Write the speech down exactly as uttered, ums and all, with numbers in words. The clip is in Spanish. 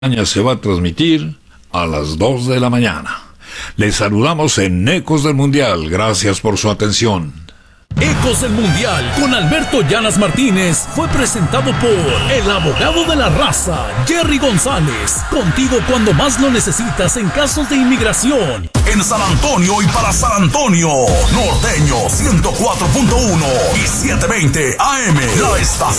Se va a transmitir a las dos de la mañana. Les saludamos en Ecos del Mundial. Gracias por su atención. Ecos del Mundial con Alberto Llanas Martínez fue presentado por el abogado de la raza, Jerry González. Contigo cuando más lo necesitas en casos de inmigración. En San Antonio y para San Antonio, Norteño ciento cuatro punto uno y setecientos veinte A M. La estación